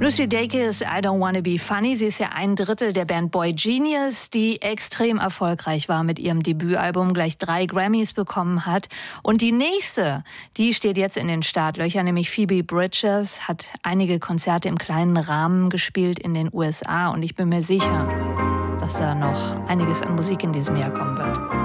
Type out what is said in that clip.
Lucy Dacus, I Don't Wanna Be Funny. Sie ist ja ein Drittel der Band boygenius, die extrem erfolgreich war mit ihrem Debütalbum, gleich 3 Grammys bekommen hat. Und die nächste, die steht jetzt in den Startlöchern, nämlich Phoebe Bridgers, hat einige Konzerte im kleinen Rahmen gespielt in den USA. Und ich bin mir sicher, dass da noch einiges an Musik in diesem Jahr kommen wird.